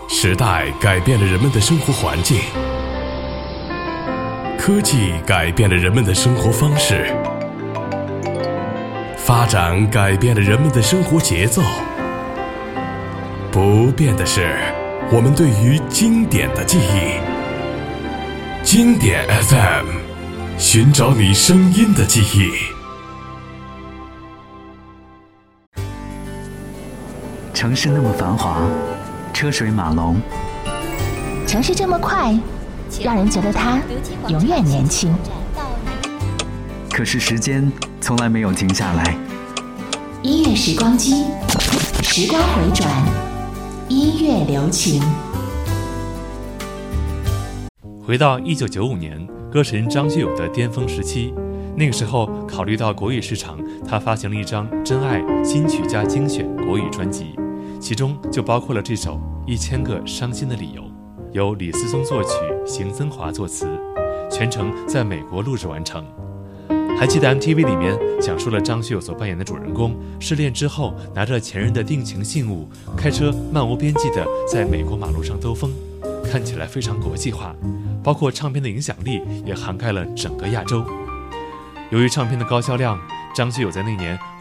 时代改变了人们的生活环境，科技改变了人们的生活方式，发展改变了人们的生活节奏。不变的是我们对于经典的记忆。经典 FM， 寻找你声音的记忆。 城市那么繁华，车水马龙， 城市这么快，让人觉得它永远年轻。 可是时间从来没有停下来。 音乐时光机，时光回转，音乐留情。 回到1995年，歌神张学友的巅峰时期，那个时候考虑到国语市场，他发行了一张《真爱金曲加精选》国语专辑，其中就包括了这首《1000个伤心的理由》，由李思松作曲，邢增华作词，全程在美国录制完成。还记得 MTV 里面讲述了张学友所扮演的主人公失恋之后，拿着前任的定情信物，开车漫无边际的在美国马路上兜风，看起来非常国际化，包括唱片的影响力也涵盖了整个亚洲。由于唱片的高销量，张学友在那年